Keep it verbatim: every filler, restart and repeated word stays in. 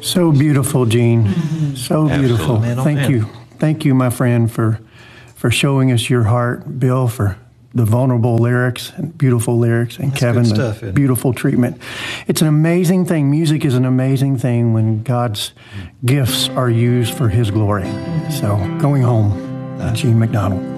So beautiful, Gene. Mm-hmm. So beautiful. Man, oh, Thank man. you. Thank you, my friend, for for showing us your heart. Bill, for the vulnerable lyrics and beautiful lyrics. And That's Kevin, good the stuff, isn't it? beautiful treatment. It's an amazing thing. Music is an amazing thing when God's gifts are used for his glory. So, going home, uh, Gene McDonald.